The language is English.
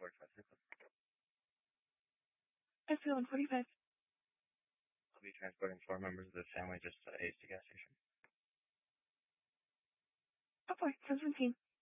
SB 145. I'll be transporting 4 members of the family just to Ace to gas station. Oh boy, 17.